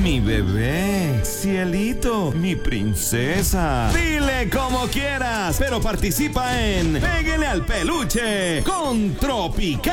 Mi bebé, cielito, mi princesa. Dile como quieras, pero participa en Pégale al Peluche con Tropical.